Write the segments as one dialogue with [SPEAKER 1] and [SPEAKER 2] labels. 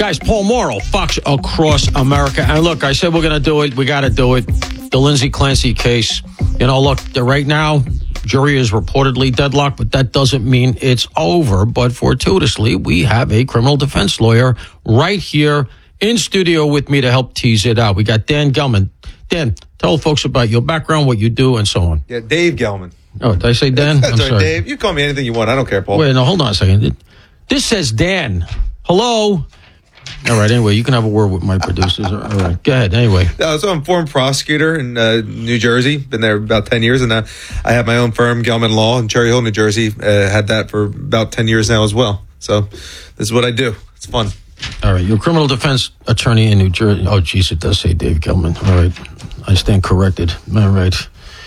[SPEAKER 1] Guys, Paul Morrow, Fox Across America. And look, I said we're going to do it. We got to do it. The Lindsay Clancy case. You know, look, right now, jury is reportedly deadlocked, but that doesn't mean it's over. But fortuitously, we have a criminal defense lawyer right here in studio with me to help tease it out. We got Dan Gelman. Dan, tell folks about your background, what you do, and so on.
[SPEAKER 2] Yeah, Dave Gelman.
[SPEAKER 1] Oh, did I say Dan?
[SPEAKER 2] That's
[SPEAKER 1] I'm
[SPEAKER 2] right,
[SPEAKER 1] sorry.
[SPEAKER 2] Dave. You call me anything you want. I don't care, Paul.
[SPEAKER 1] Wait, no, hold on a second. This says Dan. Hello? All right, anyway, you can have a word with my producers. All right, go ahead, anyway.
[SPEAKER 2] So I'm a former prosecutor in New Jersey. Been there about 10 years, and I have my own firm, Gelman Law, in Cherry Hill, New Jersey. Had that for about 10 years now as well. So this is what I do. It's fun.
[SPEAKER 1] All right, you're a criminal defense attorney in New Jersey. Oh, geez, it does say Dave Gelman. All right, I stand corrected. All right.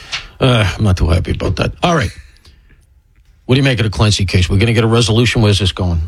[SPEAKER 1] I'm not too happy about that. All right. What do you make of the Clancy case? We're going to get a resolution. Where's this going?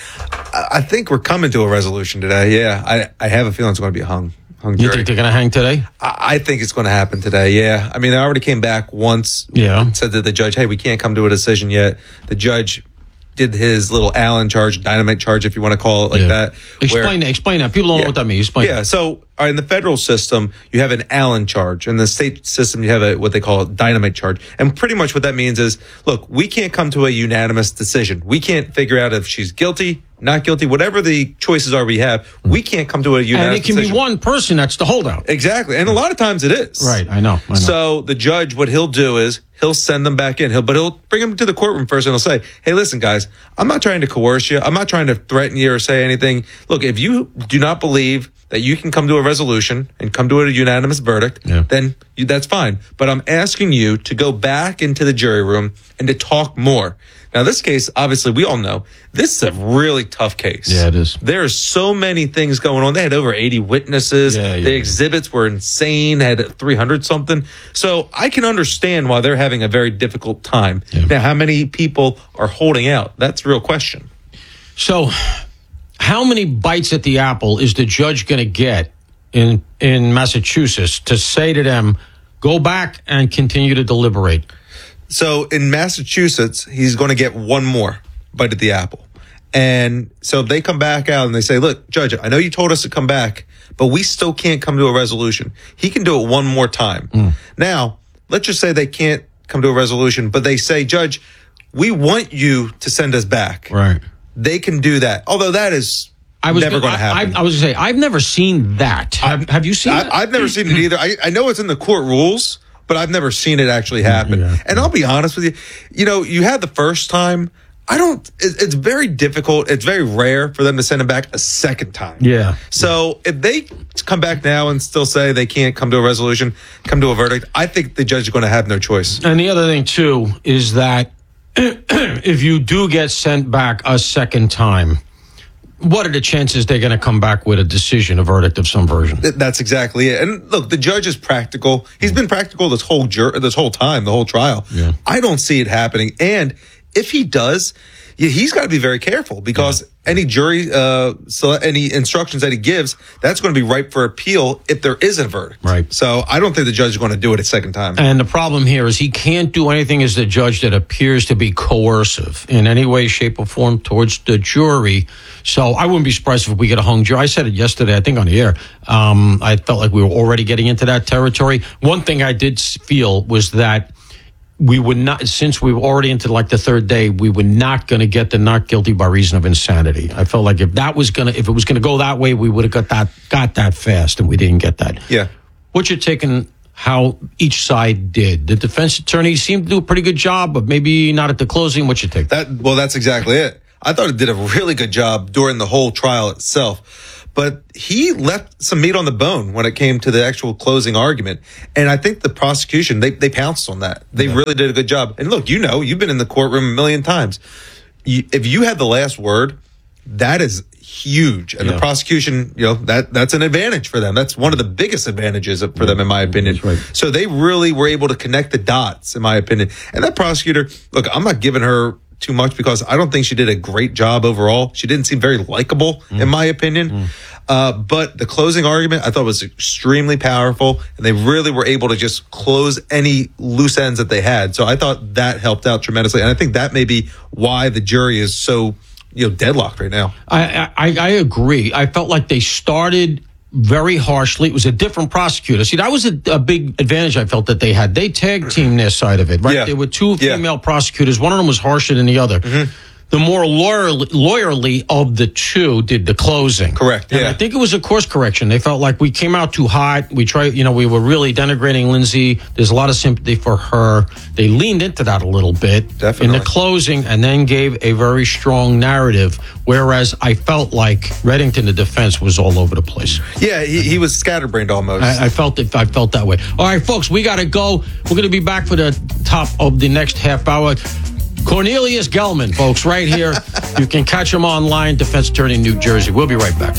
[SPEAKER 2] I think we're coming to a resolution today. Yeah, I have a feeling it's going to be a hung jury.
[SPEAKER 1] You think they're going to hang today?
[SPEAKER 2] I think it's going to happen today, yeah. I mean, they already came back once.
[SPEAKER 1] Yeah.
[SPEAKER 2] Said to the judge, hey, we can't come to a decision yet. The judge did his little Allen charge, dynamite charge, if you want to call it like that.
[SPEAKER 1] Explain that. People don't know what that means. Explain.
[SPEAKER 2] Yeah, so in the federal system, you have an Allen charge. In the state system, you have what they call a dynamite charge. And pretty much what that means is, look, we can't come to a unanimous decision. We can't figure out if she's guilty, not guilty, whatever the choices are we have, we can't come to a unanimous decision.
[SPEAKER 1] And it can be one person that's the holdout.
[SPEAKER 2] Exactly. And a lot of times it is.
[SPEAKER 1] Right, I know.
[SPEAKER 2] So the judge, what he'll do is he'll send them back in. He'll bring them to the courtroom first and he'll say, hey, listen, guys, I'm not trying to coerce you. I'm not trying to threaten you or say anything. Look, if you do not believe that you can come to a resolution and come to a unanimous verdict, then that's fine. But I'm asking you to go back into the jury room and to talk more. Now, this case, obviously, we all know, this is a really tough case.
[SPEAKER 1] Yeah, it is.
[SPEAKER 2] There are so many things going on. They had over 80 witnesses. The exhibits were insane, had 300-something. So I can understand why they're having a very difficult time. Now, how many people are holding out? That's a real question.
[SPEAKER 1] So how many bites at the apple is the judge going to get in Massachusetts to say to them, go back and continue to deliberate?
[SPEAKER 2] So in Massachusetts, he's going to get one more bite at the apple. And so they come back out and they say, look, Judge, I know you told us to come back, but we still can't come to a resolution. He can do it one more time. Now, let's just say they can't come to a resolution, but they say, Judge, we want you to send us back.
[SPEAKER 1] Right.
[SPEAKER 2] They can do that. Although that is never going to happen.
[SPEAKER 1] I was going to say, I've never seen that. Have you seen it?
[SPEAKER 2] I've never seen it either. I know it's in the court rules, but I've never seen it actually happen. And I'll be honest with you, you had the first time. It's very difficult. It's very rare for them to send him back a second time.
[SPEAKER 1] Yeah.
[SPEAKER 2] So if they come back now and still say they can't come to a resolution, come to a verdict, I think the judge is going to have no choice.
[SPEAKER 1] And the other thing, too, is that if you do get sent back a second time, what are the chances they're going to come back with a decision, a verdict of some version?
[SPEAKER 2] That's exactly it. And look, the judge is practical. He's been practical this whole time, the whole trial.
[SPEAKER 1] Yeah.
[SPEAKER 2] I don't see it happening. And if he does, he's got to be very careful because any jury, any instructions that he gives, that's going to be ripe for appeal if there is a verdict.
[SPEAKER 1] Right.
[SPEAKER 2] So I don't think the judge is going to do it a second time.
[SPEAKER 1] And the problem here is he can't do anything as the judge that appears to be coercive in any way, shape, or form towards the jury. So I wouldn't be surprised if we get a hung jury. I said it yesterday, I think on the air. I felt like we were already getting into that territory. One thing I did feel was that we would not, since we were already into like the third day, we were not going to get the not guilty by reason of insanity. I felt like if it was going to go that way, we would have got that fast, and we didn't get that.
[SPEAKER 2] Yeah.
[SPEAKER 1] What's your take on how each side did? The defense attorney seemed to do a pretty good job, but maybe not at the closing. What's your take?
[SPEAKER 2] That's exactly it. I thought it did a really good job during the whole trial itself. But he left some meat on the bone when it came to the actual closing argument. And I think the prosecution, they pounced on that. They really did a good job. And look, you've been in the courtroom a million times. If you had the last word, that is huge. And the prosecution, that's an advantage for them. That's one of the biggest advantages for them, in my opinion.
[SPEAKER 1] Right.
[SPEAKER 2] So they really were able to connect the dots, in my opinion. And that prosecutor, look, I'm not giving her too much because I don't think she did a great job overall. She didn't seem very likable, in my opinion. But the closing argument I thought was extremely powerful, and they really were able to just close any loose ends that they had. So I thought that helped out tremendously. And I think that may be why the jury is so deadlocked right now.
[SPEAKER 1] I agree. I felt like they started very harshly. It was a different prosecutor. See, that was a big advantage I felt that they had. They tag team their side of it, right?
[SPEAKER 2] Yeah.
[SPEAKER 1] There were two female prosecutors. One of them was harsher than the other. Mm-hmm. The more lawyerly of the two did the closing.
[SPEAKER 2] Correct.
[SPEAKER 1] And I think it was a course correction. They felt like we came out too hot. We were really denigrating Lindsay. There's a lot of sympathy for her. They leaned into that a little bit in the closing and then gave a very strong narrative. Whereas I felt like Reddington, the defense, was all over the place.
[SPEAKER 2] Yeah, he was scatterbrained almost.
[SPEAKER 1] I felt it. I felt that way. All right, folks, we got to go. We're going to be back for the top of the next half hour. Cornelius Gelman, folks, right here. You can catch him online, defense attorney in New Jersey. We'll be right back.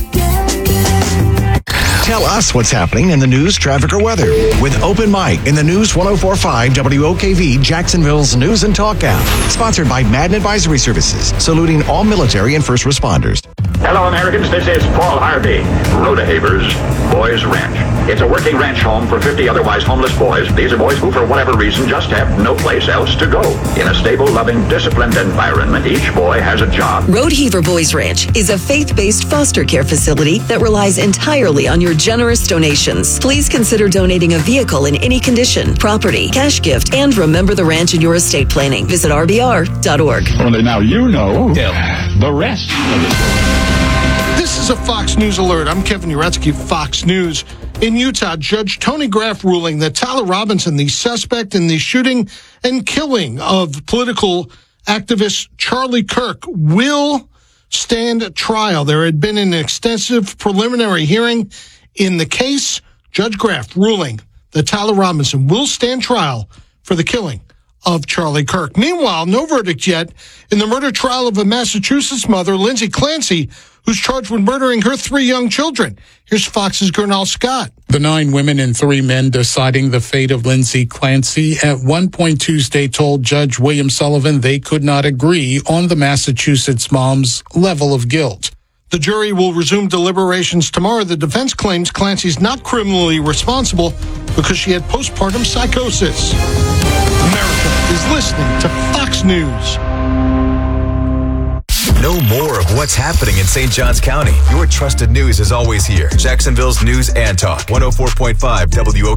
[SPEAKER 3] Tell us what's happening in the news, traffic, or weather with Open Mic in the News 104.5 WOKV, Jacksonville's News and Talk app. Sponsored by Madden Advisory Services, saluting all military and first responders.
[SPEAKER 4] Hello, Americans. This is Paul Harvey. Rhoda-Havers Boys Ranch. It's a working ranch home for 50 otherwise homeless boys. These are boys who, for whatever reason, just have no place else to go. In a stable, loving, disciplined environment, each boy has a job.
[SPEAKER 5] Rhoda-Havers Boys Ranch is a faith-based foster care facility that relies entirely on your generous donations. Please consider donating a vehicle in any condition, property, cash gift, and remember the ranch in your estate planning. Visit rbr.org.
[SPEAKER 6] Only now you know the rest of the story.
[SPEAKER 7] This is a Fox News alert. I'm Kevin Uretsky, Fox News. In Utah, Judge Tony Graff ruling that Tyler Robinson, the suspect in the shooting and killing of political activist Charlie Kirk, will stand trial. There had been an extensive preliminary hearing in the case. Judge Graff ruling that Tyler Robinson will stand trial for the killing of Charlie Kirk. Meanwhile, no verdict yet in the murder trial of a Massachusetts mother, Lindsay Clancy, who's charged with murdering her 3 young children. Here's Fox's Gernal Scott.
[SPEAKER 8] The 9 women and 3 men deciding the fate of Lindsay Clancy at one point Tuesday told Judge William Sullivan they could not agree on the Massachusetts mom's level of guilt.
[SPEAKER 7] The jury will resume deliberations tomorrow. The defense claims Clancy's not criminally responsible because she had postpartum psychosis. America is listening to Fox News.
[SPEAKER 9] Know more of what's happening in St. Johns County. Your trusted news is always here. Jacksonville's News and Talk, 104.5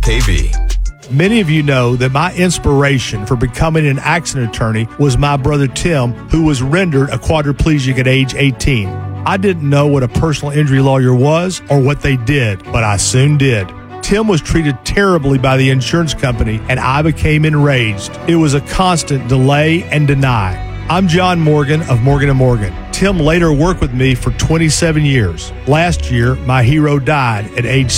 [SPEAKER 9] WOKV.
[SPEAKER 10] Many of you know that my inspiration for becoming an accident attorney was my brother Tim, who was rendered a quadriplegic at age 18. I didn't know what a personal injury lawyer was or what they did, but I soon did. Tim was treated terribly by the insurance company, and I became enraged. It was a constant delay and deny. I'm John Morgan of Morgan & Morgan. Tim later worked with me for 27 years. Last year, my hero died at age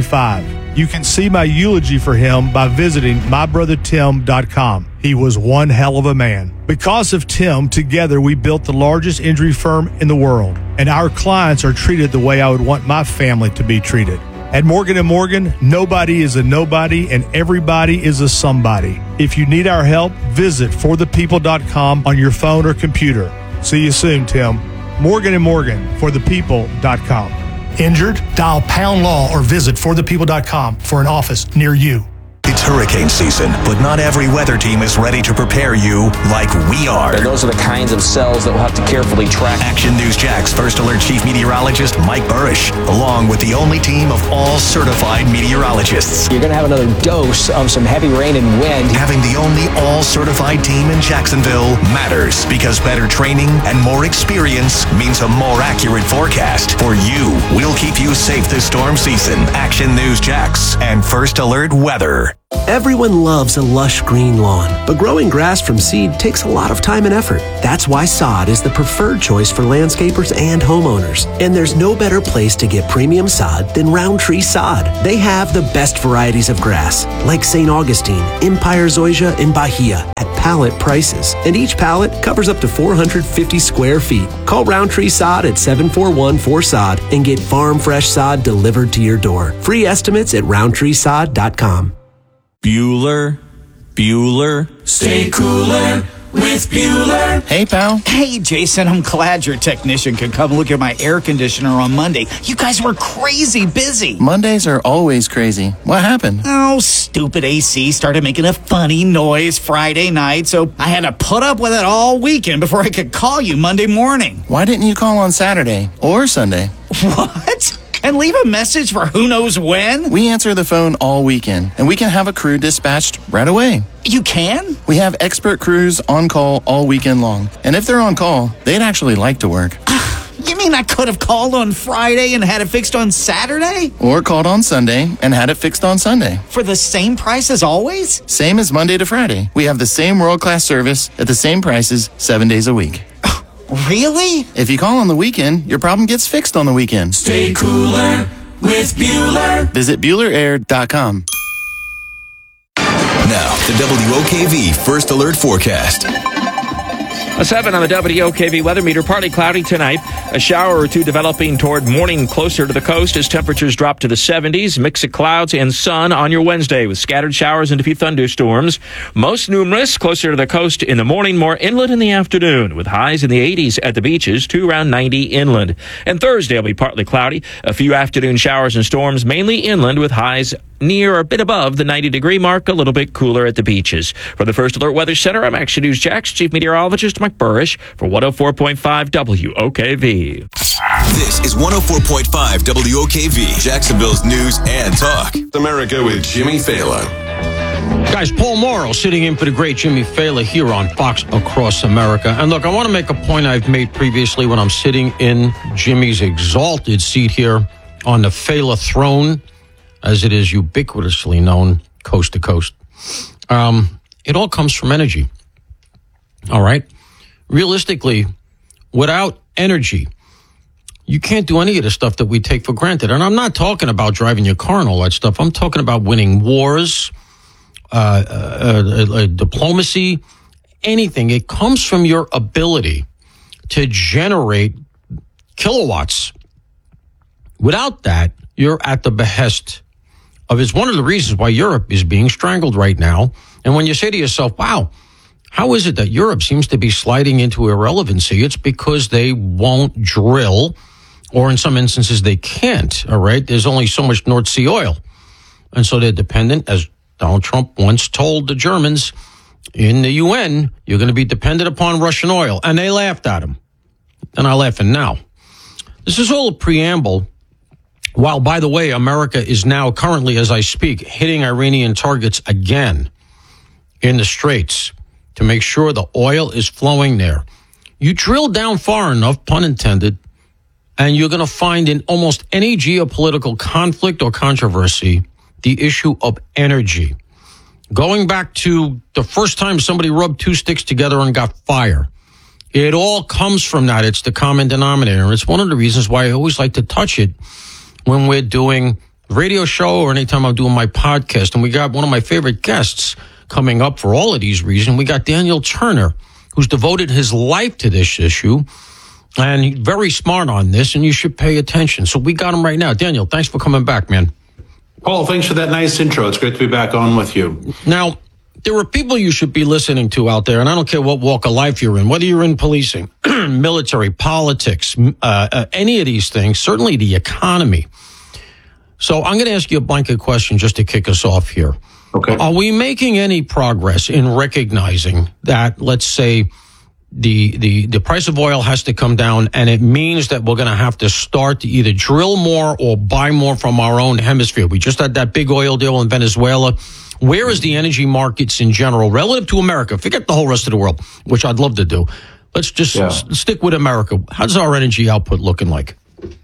[SPEAKER 10] 65. You can see my eulogy for him by visiting mybrothertim.com. He was one hell of a man. Because of Tim, together we built the largest injury firm in the world, and our clients are treated the way I would want my family to be treated. At Morgan & Morgan, nobody is a nobody and everybody is a somebody. If you need our help, visit forthepeople.com on your phone or computer. See you soon, Tim. Morgan & Morgan, forthepeople.com. Injured? Dial pound law or visit forthepeople.com for an office near you.
[SPEAKER 3] It's hurricane season, but not every weather team is ready to prepare you like we are.
[SPEAKER 11] And those are the kinds of cells that we'll have to carefully track.
[SPEAKER 3] Action News Jack's First Alert Chief Meteorologist Mike Burrish, along with the only team of all certified meteorologists.
[SPEAKER 11] You're going to have another dose of some heavy rain and wind.
[SPEAKER 3] Having the only all-certified team in Jacksonville matters because better training and more experience means a more accurate forecast for you. We'll keep you safe this storm season. Action News Jax and First Alert Weather.
[SPEAKER 12] Everyone loves a lush green lawn, but growing grass from seed takes a lot of time and effort. That's why sod is the preferred choice for landscapers and homeowners. And there's no better place to get premium sod than Roundtree Sod. They have the best varieties of grass, like St. Augustine, Empire Zoysia, and Bahia, at pallet prices. And each pallet covers up to 450 square feet. Call Roundtree Sod at 741-4SOD and get farm fresh sod delivered to your door. Free estimates at roundtreesod.com.
[SPEAKER 13] Bueller, stay cooler with Bueller.
[SPEAKER 14] Hey, pal.
[SPEAKER 13] Hey, Jason, I'm glad your technician could come look at my air conditioner on Monday. You guys were crazy busy.
[SPEAKER 14] Mondays are always crazy. What happened?
[SPEAKER 13] Oh, stupid AC started making a funny noise Friday night, so I had to put up with it all weekend before I could call you Monday morning.
[SPEAKER 14] Why didn't you call on Saturday or Sunday?
[SPEAKER 13] What? And leave a message for who knows when?
[SPEAKER 14] We answer the phone all weekend, and we can have a crew dispatched right away.
[SPEAKER 13] You can?
[SPEAKER 14] We have expert crews on call all weekend long. And if they're on call, they'd actually like to work.
[SPEAKER 13] You mean I could have called on Friday and had it fixed on Saturday?
[SPEAKER 14] Or called on Sunday and had it fixed on Sunday.
[SPEAKER 13] For the same price as always?
[SPEAKER 14] Same as Monday to Friday. We have the same world-class service at the same prices 7 days a week.
[SPEAKER 13] Really?
[SPEAKER 14] If you call on the weekend, your problem gets fixed on the weekend.
[SPEAKER 13] Stay cooler with Bueller.
[SPEAKER 14] Visit BuellerAir.com.
[SPEAKER 9] Now, the WOKV First Alert Forecast.
[SPEAKER 15] A 7 on the WOKV weather meter, partly cloudy tonight. A shower or two developing toward morning closer to the coast as temperatures drop to the 70s. Mix of clouds and sun on your Wednesday with scattered showers and a few thunderstorms. Most numerous closer to the coast in the morning, more inland in the afternoon with highs in the 80s at the beaches to around 90 inland. And Thursday will be partly cloudy. A few afternoon showers and storms, mainly inland with highs near or a bit above the 90-degree mark, a little bit cooler at the beaches. For the First Alert Weather Center, I'm Action News Jax Chief Meteorologist Mike Burrish for 104.5 WOKV.
[SPEAKER 9] This is 104.5 WOKV, Jacksonville's news and talk.
[SPEAKER 16] America with Jimmy Fallon.
[SPEAKER 1] Guys, Paul Morrow sitting in for the great Jimmy Fallon here on Fox Across America. And look, I want to make a point I've made previously when I'm sitting in Jimmy's exalted seat here on the Fallon throne, as it is ubiquitously known coast to coast. It all comes from energy. All right? Realistically, without energy, you can't do any of the stuff that we take for granted. And I'm not talking about driving your car and all that stuff. I'm talking about winning wars, diplomacy, anything. It comes from your ability to generate kilowatts. Without that, you're at the behest of. It's one of the reasons why Europe is being strangled right now. And when you say to yourself, wow, how is it that Europe seems to be sliding into irrelevancy? It's because they won't drill, or in some instances they can't, all right? There's only so much North Sea oil. And so they're dependent, as Donald Trump once told the Germans in the UN, you're going to be dependent upon Russian oil. And they laughed at him. They're not laughing now. This is all a preamble. While, by the way, America is now currently, as I speak, hitting Iranian targets again in the Straits to make sure the oil is flowing there. You drill down far enough, pun intended, and you're going to find in almost any geopolitical conflict or controversy the issue of energy. Going back to the first time somebody rubbed two sticks together and got fire. It all comes from that. It's the common denominator. It's one of the reasons why I always like to touch it when we're doing a radio show or anytime I'm doing my podcast. And we got one of my favorite guests coming up for all of these reasons. We got Daniel Turner, who's devoted his life to this issue. And he's very smart on this, and you should pay attention. So we got him right now. Daniel, thanks for coming back, man.
[SPEAKER 17] Paul, thanks for that nice intro. It's great to be back on with you.
[SPEAKER 1] Now, there are people you should be listening to out there, and I don't care what walk of life you're in, whether you're in policing, military, politics, any of these things, certainly the economy. So I'm going to ask you a blanket question just to kick us off here.
[SPEAKER 17] Okay.
[SPEAKER 1] Are we making any progress in recognizing that, let's say, the price of oil has to come down, and it means that we're going to have to start to either drill more or buy more from our own hemisphere? We just had that big oil deal in Venezuela. Where is the energy markets in general relative to America? Forget the whole rest of the world, which I'd love to do. Let's just stick with America. How's our energy output looking like?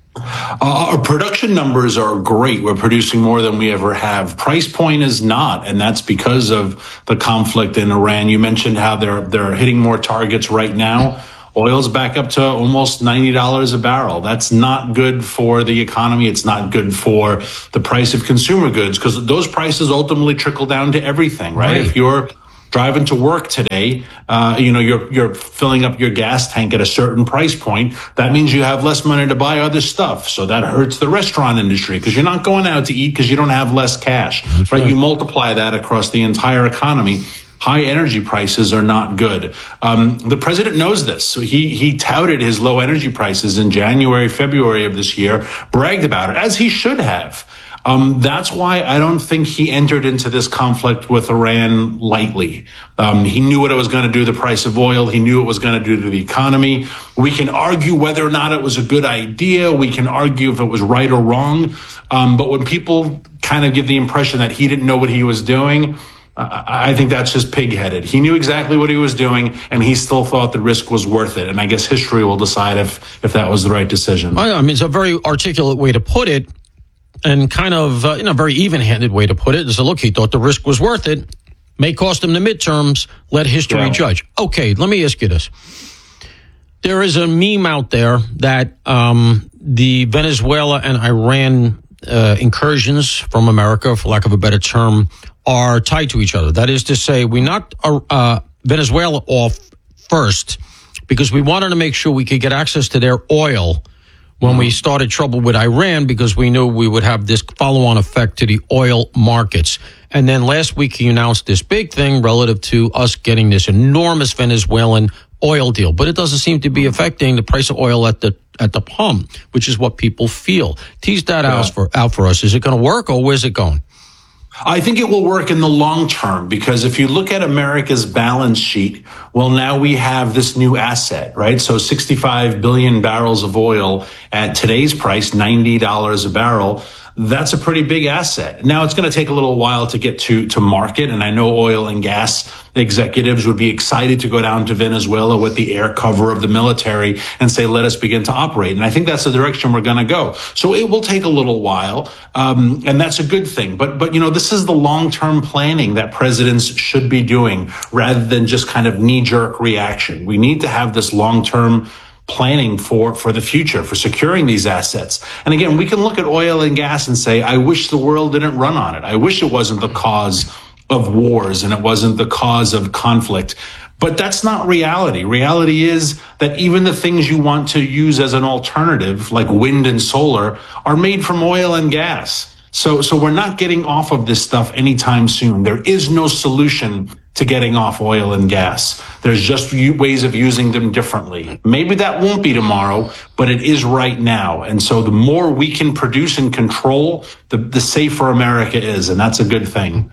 [SPEAKER 17] Our production numbers are great. We're producing more than we ever have. Price point is not, and that's because of the conflict in Iran. You mentioned how they're hitting more targets right now. Oil's back up to almost $90 a barrel. That's not good for the economy. It's not good for the price of consumer goods, because those prices ultimately trickle down to everything, right? If you're driving to work today, you're filling up your gas tank at a certain price point. That means you have less money to buy other stuff. So that hurts the restaurant industry because you're not going out to eat because you don't have less cash, right? You multiply that across the entire economy. high energy prices are not good. The president knows this. So he touted his low energy prices in January, February of this year, bragged about it, as he should have. That's why I don't think he entered into this conflict with Iran lightly. He knew what it was going to do to the price of oil. He knew what it was going to do to the economy. We can argue whether or not it was a good idea. We can argue if it was right or wrong. But when people kind of give the impression that he didn't know what he was doing, I think that's just pig-headed. He knew exactly what he was doing, and he still thought the risk was worth it. And I guess history will decide if that was the right decision.
[SPEAKER 1] I mean, it's a very articulate way to put it. And kind of, very even-handed way to put it is, look, he thought the risk was worth it. May cost him the midterms. Let history judge. Okay, let me ask you this. There is a meme out there that the Venezuela and Iran incursions from America, for lack of a better term, are tied to each other. That is to say, we knocked Venezuela off first because we wanted to make sure we could get access to their oil when we started trouble with Iran, because we knew we would have this follow-on effect to the oil markets. And then last week he announced this big thing relative to us getting this enormous Venezuelan oil deal. But it doesn't seem to be affecting the price of oil at the pump, which is what people feel. Tease that out for us. Is it going to work, or where's it going?
[SPEAKER 17] I think it will work in the long term, because if you look at America's balance sheet, well, now we have this new asset, right? So 65 billion barrels of oil at today's price, $90 a barrel. That's a pretty big asset. Now, it's going to take a little while to get to market. And I know oil and gas executives would be excited to go down to Venezuela with the air cover of the military and say, let us begin to operate. And I think that's the direction we're going to go. So it will take a little while. And that's a good thing. But, this is the long-term planning that presidents should be doing, rather than just kind of knee-jerk reaction. We need to have this long-term planning for the future, for securing these assets. And again, we can look at oil and gas and say, I wish the world didn't run on it. I wish it wasn't the cause of wars and it wasn't the cause of conflict. But that's not reality. Reality is that even the things you want to use as an alternative, like wind and solar, are made from oil and gas. So we're not getting off of this stuff anytime soon. There is no solution to getting off oil and gas. There's just ways of using them differently. Maybe that won't be tomorrow, but it is right now. And so the more we can produce and control, the safer America is. And that's a good thing.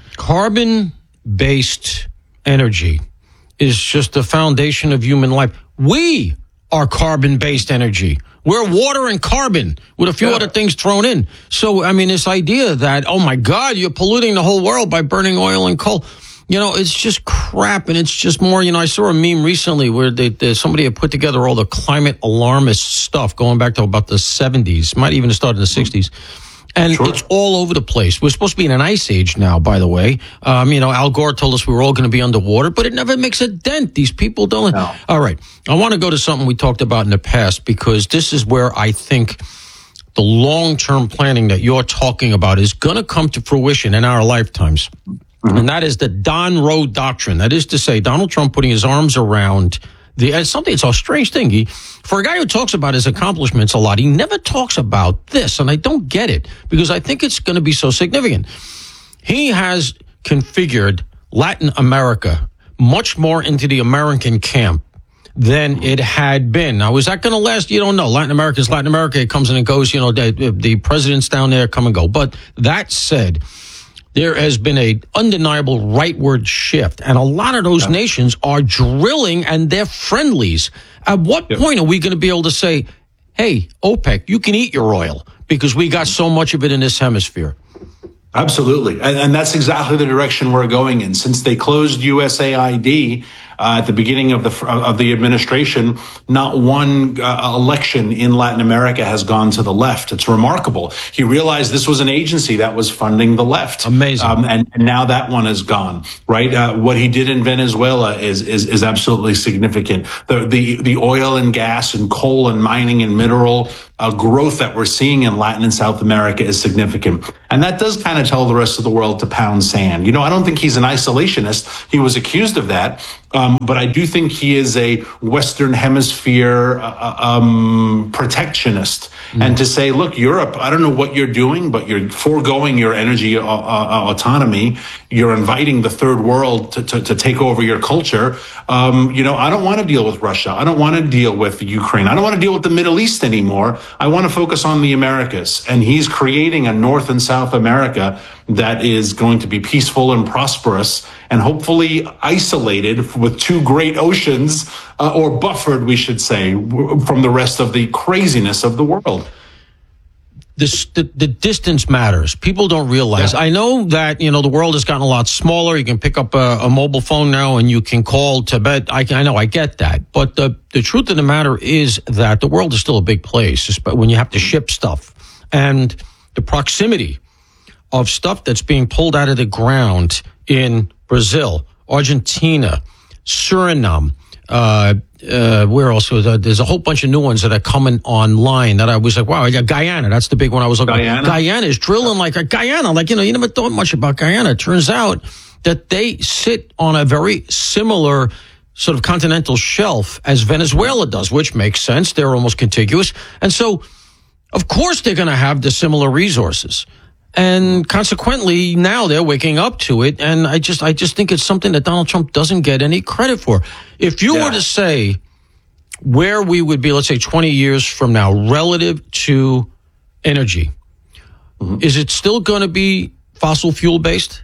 [SPEAKER 1] Carbon-based energy is just the foundation of human life. We are carbon-based energy. We're water and carbon with a few other things thrown in. So, I mean, this idea that, oh, my God, you're polluting the whole world by burning oil and coal. It's just crap, and it's just more, I saw a meme recently where somebody had put together all the climate alarmist stuff going back to about the 70s, might even have started in the 60s. And it's all over the place. We're supposed to be in an ice age now, by the way. Al Gore told us we were all going to be underwater, but it never makes a dent. These people don't. No. All right. I want to go to something we talked about in the past, because this is where I think the long-term planning that you're talking about is going to come to fruition in our lifetimes. Mm-hmm. And that is the Don Road Doctrine. That is to say, Donald Trump putting his arms around it's a strange thing. For a guy who talks about his accomplishments a lot, he never talks about this. And I don't get it, because I think it's going to be so significant. He has configured Latin America much more into the American camp than it had been. Now, is that going to last? You don't know. Latin America is Latin America. It comes and it goes. The presidents down there come and go. But that said, there has been a undeniable rightward shift, and a lot of those nations are drilling, and they're friendlies. At what point are we going to be able to say, hey, OPEC, you can eat your oil because we got so much of it in this hemisphere?
[SPEAKER 17] Absolutely. And that's exactly the direction we're going in. Since they closed USAID at the beginning of the administration, not one election in Latin America has gone to the left. It's remarkable. He realized this was an agency that was funding the left.
[SPEAKER 1] Amazing.
[SPEAKER 17] And now that one is gone, right? What he did in Venezuela is absolutely significant. The oil and gas and coal and mining and mineral growth that we're seeing in Latin and South America is significant. And that does kind of tell the rest of the world to pound sand. You know, I don't think he's an isolationist. He was accused of that. But I do think he is a Western Hemisphere protectionist. And to say, look, Europe, I don't know what you're doing, but you're foregoing your energy autonomy. You're inviting the third world to take over your culture. You know, I don't want to deal with Russia. I don't want to deal with Ukraine. I don't want to deal with the Middle East anymore. I want to focus on the Americas. And he's creating a North and South America that is going to be peaceful and prosperous and hopefully isolated with two great oceans, or buffered, we should say, from the rest of the craziness of the world.
[SPEAKER 1] The distance matters. People don't realize. Yeah. I know that, you know, the world has gotten a lot smaller. You can pick up a mobile phone now and you can call Tibet. I know, I get that. But the truth of the matter is that the world is still a big place, when you have to ship stuff. And the proximity of stuff that's being pulled out of the ground in Brazil, Argentina, Suriname, where else was there's a whole bunch of new ones that are coming online that I was like, wow, Guyana, that's the big one I was looking at. Guyana is drilling like a Guyana. Like, you know, you never thought much about Guyana. It turns out that they sit on a very similar sort of continental shelf as Venezuela does, which makes sense. They're almost contiguous. And so, of course, they're going to have the similar resources. And consequently, now they're waking up to it. And I just think it's something that Donald Trump doesn't get any credit for. If you were to say where we would be, let's say 20 years from now, relative to energy, is it still going to be fossil fuel based?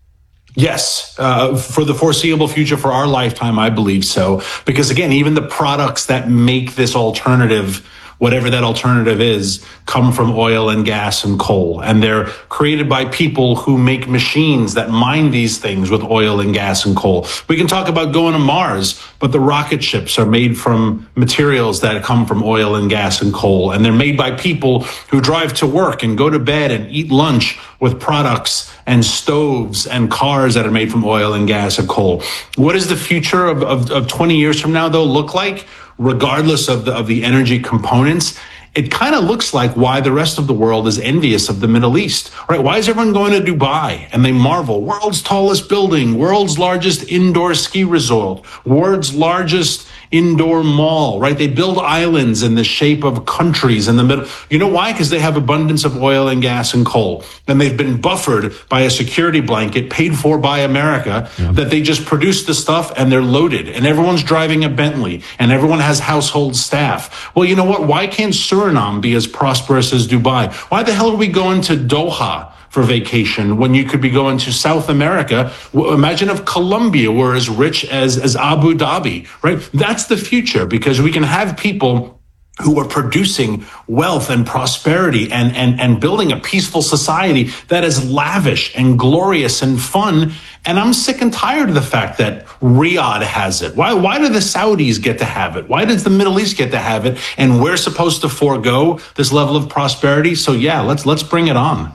[SPEAKER 17] Yes, for the foreseeable future, for our lifetime, I believe so. Because again, even the products that make this alternative, whatever that alternative is, come from oil and gas and coal. And they're created by people who make machines that mine these things with oil and gas and coal. We can talk about going to Mars, but the rocket ships are made from materials that come from oil and gas and coal. And they're made by people who drive to work and go to bed and eat lunch with products and stoves and cars that are made from oil and gas and coal. What does the future of 20 years from now, though, look like? Regardless of the energy components, it kind of looks like why the rest of the world is envious of the Middle East, right? Why is everyone going to Dubai and they marvel? World's tallest building, world's largest indoor ski resort, world's largest indoor mall, right? They build islands in the shape of countries in the middle. You know why? Because they have abundance of oil and gas and coal. And they've been buffered by a security blanket paid for by America that they just produce the stuff and they're loaded. And everyone's driving a Bentley and everyone has household staff. Well, you know what? Why can't Suriname be as prosperous as Dubai? Why the hell are we going to Doha for vacation when you could be going to South America? Imagine if Colombia were as rich as Abu Dhabi, right? That's the future, because we can have people who are producing wealth and prosperity and building a peaceful society that is lavish and glorious and fun. And I'm sick and tired of the fact that Riyadh has it. Why do the Saudis get to have it? Why does the Middle East get to have it? And we're supposed to forego this level of prosperity? So yeah, let's bring it on.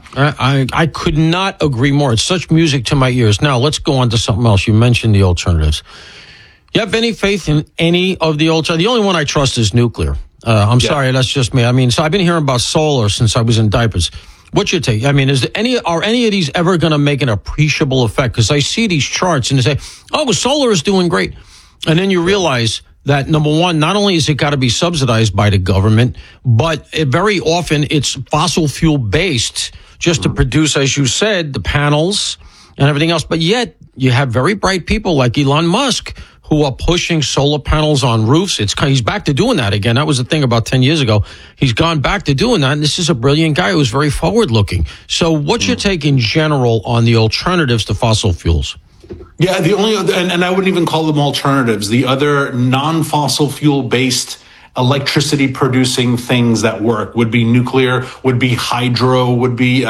[SPEAKER 1] I could not agree more. It's such music to my ears. Now let's go on to something else. You mentioned the alternatives. You have any faith in any of the alternatives? The only one I trust is nuclear. I'm sorry, that's just me. I mean, so I've been hearing about solar since I was in diapers. What's your take? I mean, are any of these ever going to make an appreciable effect? Because I see these charts and they say, oh, well, solar is doing great. And then you realize that, number one, not only is it got to be subsidized by the government, but very often it's fossil fuel based just to produce, as you said, the panels and everything else. But yet you have very bright people like Elon Musk who are pushing solar panels on roofs. He's back to doing that again. That was the thing about 10 years ago. He's gone back to doing that, and this is a brilliant guy who's very forward-looking. So what's your take in general on the alternatives to fossil fuels?
[SPEAKER 17] Yeah, the only other, and I wouldn't even call them alternatives, the other non-fossil fuel-based electricity producing things that work would be nuclear, would be hydro, would be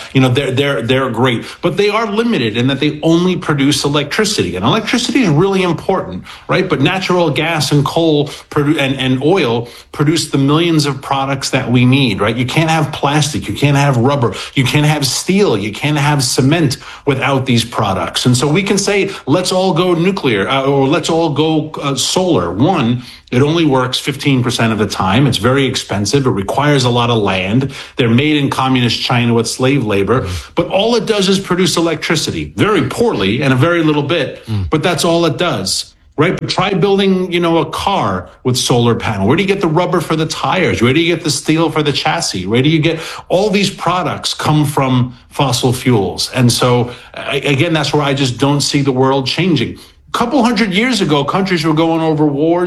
[SPEAKER 17] they're great, but they are limited in that they only produce electricity, and electricity is really important, right? But natural gas and coal and oil produce the millions of products that we need, right? You can't have plastic, you can't have rubber, you can't have steel, you can't have cement without these products. And so we can say, let's all go nuclear or let's all go solar. One, It only works 15% of the time. It's very expensive. It requires a lot of land. They're made in communist China with slave labor. But all it does is produce electricity, very poorly and a very little bit. But that's all it does. Right? But try building, a car with solar panel. Where do you get the rubber for the tires? Where do you get the steel for the chassis? Where do you get all these products come from fossil fuels? And so, again, that's where I just don't see the world changing. A couple hundred years ago, countries were going to war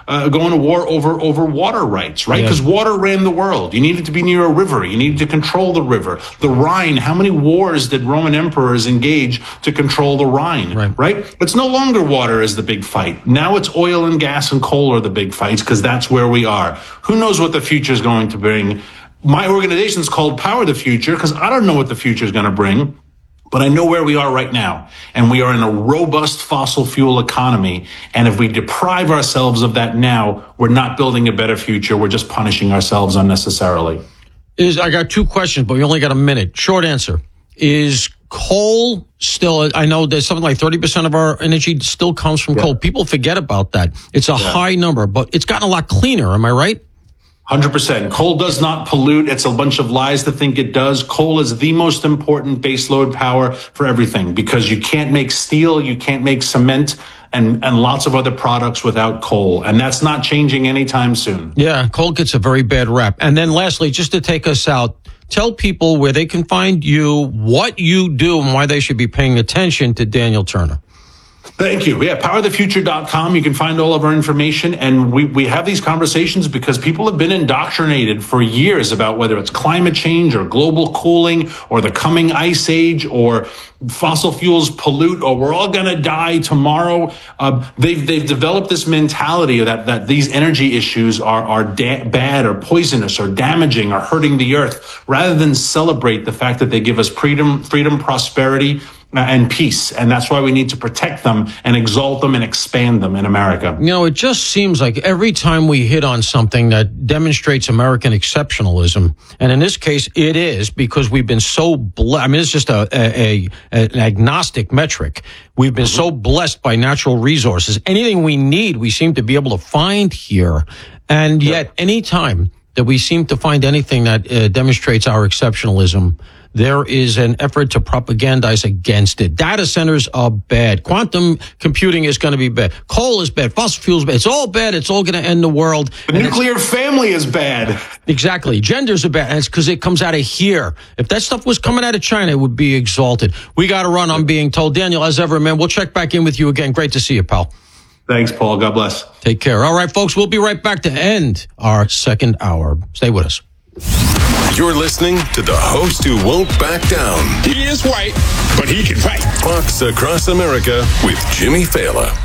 [SPEAKER 17] over water rights, right? Because water ran the world. You needed to be near a river. You needed to control the river. The Rhine, how many wars did Roman emperors engage to control the Rhine, right? It's no longer water is the big fight. Now it's oil and gas and coal are the big fights because that's where we are. Who knows what the future is going to bring? My organization is called Power the Future because I don't know what the future is going to bring. But I know where we are right now, and we are in a robust fossil fuel economy. And if we deprive ourselves of that now, we're not building a better future. We're just punishing ourselves unnecessarily.
[SPEAKER 1] I got two questions, but we only got a minute. Short answer. Is coal still, I know there's something like 30% of our energy still comes from coal. People forget about that. It's a high number, but it's gotten a lot cleaner. Am I right?
[SPEAKER 17] 100%. Coal does not pollute. It's a bunch of lies to think it does. Coal is the most important baseload power for everything because you can't make steel, you can't make cement, and lots of other products without coal. And that's not changing anytime soon.
[SPEAKER 1] Yeah, coal gets a very bad rap. And then lastly, just to take us out, tell people where they can find you, what you do, and why they should be paying attention to Daniel Turner.
[SPEAKER 17] Thank you. Yeah, powerthefuture.com. You can find all of our information. And we have these conversations because people have been indoctrinated for years about whether it's climate change or global cooling or the coming ice age or fossil fuels pollute or we're all going to die tomorrow. They've developed this mentality that these energy issues are bad or poisonous or damaging or hurting the earth rather than celebrate the fact that they give us freedom, prosperity, and peace. And that's why we need to protect them and exalt them and expand them in America.
[SPEAKER 1] It just seems like every time we hit on something that demonstrates American exceptionalism, and in this case, it is because we've been so blessed. I mean, it's just an agnostic metric. We've been so blessed by natural resources. Anything we need, we seem to be able to find here. And yet, any time that we seem to find anything that demonstrates our exceptionalism, there is an effort to propagandize against it. Data centers are bad. Quantum computing is going to be bad. Coal is bad. Fossil fuels is bad. It's all bad. It's all going to end the world.
[SPEAKER 17] The nuclear family is bad.
[SPEAKER 1] Exactly. Genders are bad. And it's because it comes out of here. If that stuff was coming out of China, it would be exalted. We got to run, I'm being told. Daniel, as ever, man, we'll check back in with you again. Great to see you, pal.
[SPEAKER 17] Thanks, Paul. God bless.
[SPEAKER 1] Take care. All right, folks, we'll be right back to end our second hour. Stay with us.
[SPEAKER 16] You're listening to the host who won't back down.
[SPEAKER 6] He is white, but he can fight.
[SPEAKER 16] Fox Across America with Jimmy Fallon.